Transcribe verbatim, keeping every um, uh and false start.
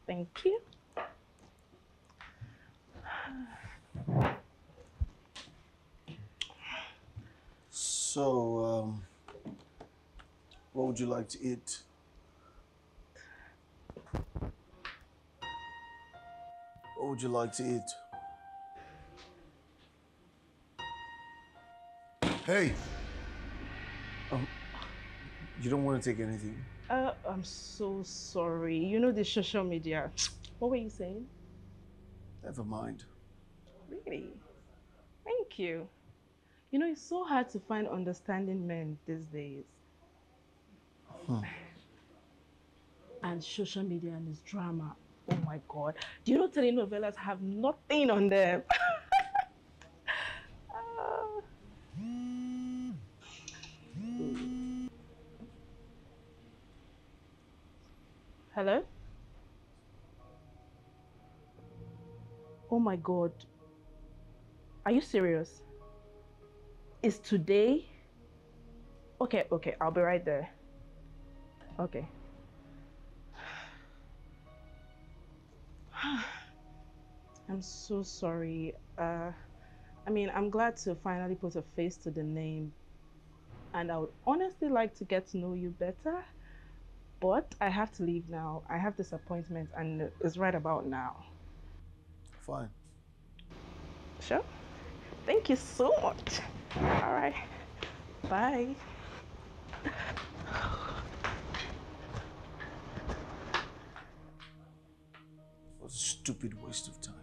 Thank you. So, um, what would you like to eat? What would you like to eat? Hey! Um, you don't want to take anything? Uh, I'm so sorry. You know the social media. What were you saying? Never mind. Really? Thank you. You know, it's so hard to find understanding men these days. Hmm. And social media and this drama. Oh my God. Do you know telenovelas have nothing on them? Ah. Hello? Oh my God. Are you serious? Is today? Okay, okay, I'll be right there. Okay. I'm so sorry. Uh, I mean, I'm glad to finally put a face to the name, and I would honestly like to get to know you better, but I have to leave now. I have this appointment, and it's right about now. Fine. Sure? Thank you so much. All right. Bye. What a stupid waste of time.